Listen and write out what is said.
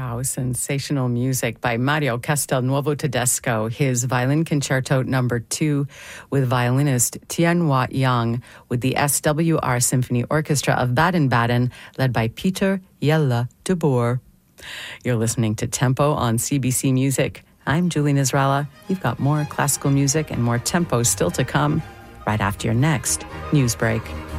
Wow, sensational music by Mario Castelnuovo Tedesco, his Violin Concerto No. 2 with violinist Tianhua Yang with the SWR Symphony Orchestra of Baden-Baden, led by Peter Jelle de Boer. You're listening to Tempo on CBC Music. I'm Julie Nizralla. You've got more classical music and more tempo still to come right after your next news break.